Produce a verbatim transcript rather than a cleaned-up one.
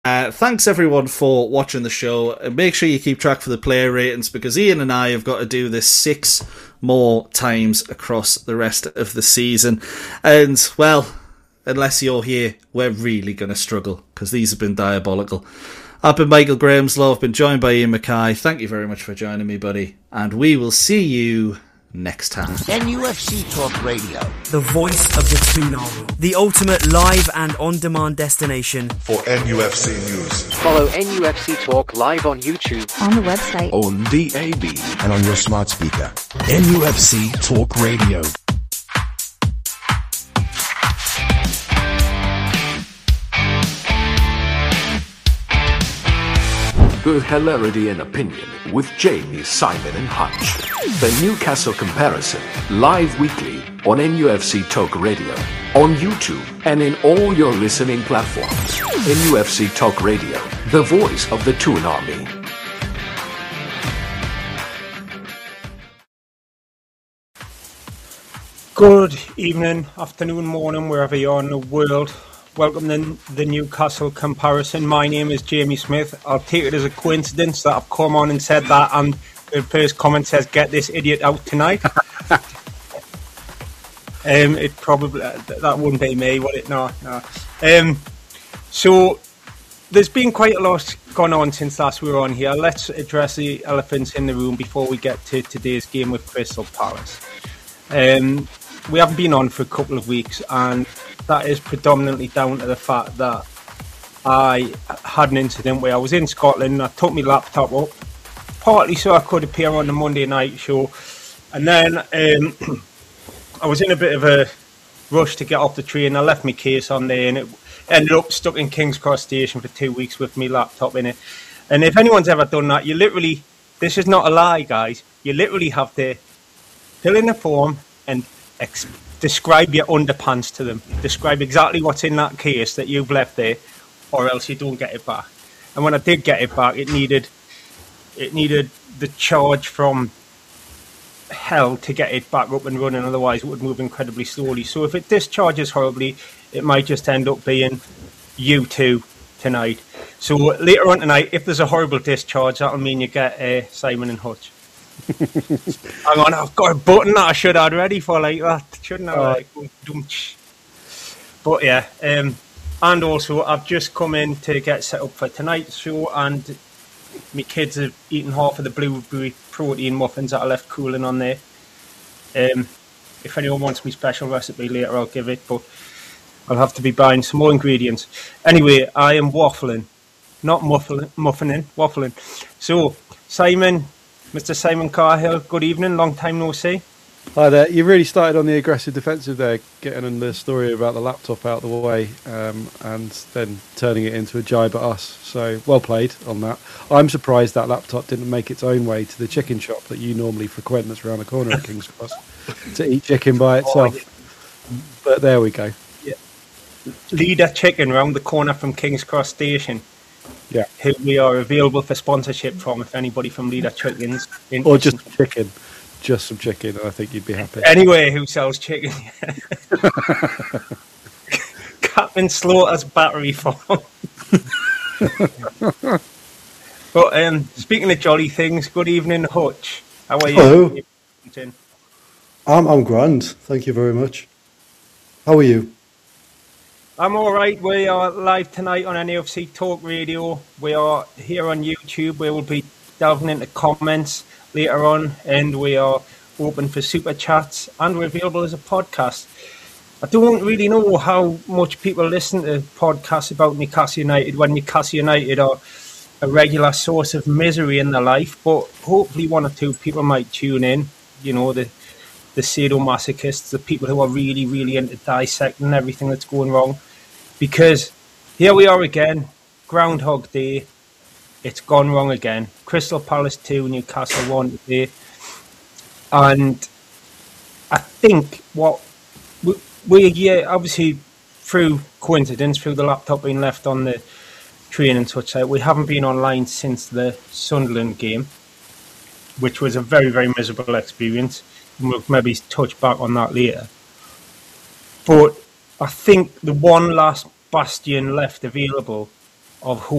Uh, thanks everyone for watching the show. Uh, Make sure you keep track for the player ratings, because Ian and I have got to do this six more times across the rest of the season. And, well, unless you're here, we're really going to struggle, because these have been diabolical. I've been Michael Grameslow. I've been joined by Ian Mackay. Thank you very much for joining me, buddy. And we will see you next time. N U F C Talk Radio. The voice of the Toon Army. The ultimate live and on-demand destination for N U F C news. Follow N U F C Talk live on YouTube, on the website, on D A B, and on your smart speaker. N U F C Talk Radio. Good hilarity and opinion with Jamie, Simon and Hutch. The Newcastle Comparison, live weekly on N U F C Talk Radio, on YouTube and in all your listening platforms. N U F C Talk Radio, the voice of the Toon Army. Good evening, afternoon, morning, wherever you are in the world. Welcome to the Newcastle Comparison. My name is Jamie Smith. I'll take it as a coincidence that I've come on and said that, and the first comment says, "Get this idiot out tonight." um, it probably that wouldn't be me, would it? No, no. Um, so there's been quite a lot gone on since last we were on here. Let's address the elephants in the room before we get to today's game with Crystal Palace. Um, we haven't been on for a couple of weeks, and that is predominantly down to the fact that I had an incident where I was in Scotland. I took my laptop up, partly so I could appear on the Monday night show, and then um, I was in a bit of a rush to get off the train. I left my case on there, and it ended up stuck in King's Cross Station for two weeks with my laptop in it. And if anyone's ever done that, you literally, this is not a lie, guys, you literally have to fill in a form and ex- describe your underpants to them. Describe exactly what's in that case that you've left there, or else you don't get it back. And when I did get it back, it needed it needed the charge from hell to get it back up and running. Otherwise, it would move incredibly slowly. So if it discharges horribly, it might just end up being you two tonight. So later on tonight, if there's a horrible discharge, that'll mean you get uh, Simon and Hutch. Hang on, I've got a button that I should have ready for like that, shouldn't I? Like, but yeah, um, and also I've just come in to get set up for tonight's show, and my kids have eaten half of the blueberry protein muffins that I left cooling on there. Um, if anyone wants my special recipe later, I'll give it, but I'll have to be buying some more ingredients. Anyway, I am waffling, not muffling, muffining, waffling. So, Simon, Mister Simon Carhill, good evening, long time no see. Hi there. You really started on the aggressive defensive there, getting in the story about the laptop out of the way, um, and then turning it into a jibe at us. So, well played on that. I'm surprised that laptop didn't make its own way to the chicken shop that you normally frequent that's around the corner at King's Cross to eat chicken by itself. Oh, yeah. But there we go. Yeah. Leader Chicken round the corner from King's Cross Station. Yeah, who we are available for sponsorship from, if anybody from Leader Chickens or just chicken, just some chicken, I think you'd be happy. Anyway, who sells chicken? Captain Slaughter's battery farm. But um, speaking of jolly things, good evening, Hutch. How are you? Hello. I'm I'm grand. Thank you very much. How are you? I'm all right. We are live tonight on N U F C Talk Radio. We are here on YouTube. We will be delving into comments later on, and we are open for super chats, and we're available as a podcast. I don't really know how much people listen to podcasts about Newcastle United when Newcastle United are a regular source of misery in their life, but hopefully one or two people might tune in. You know, the the sadomasochists, the people who are really, really into dissecting everything that's going wrong. Because here we are again, Groundhog Day. It's gone wrong again. Crystal Palace two, Newcastle one today. And I think what we, we yeah, obviously through coincidence, through the laptop being left on the train and such, like, we haven't been online since the Sunderland game, which was a very, very miserable experience. And we'll maybe touch back on that later. But I think the one last bastion left available of who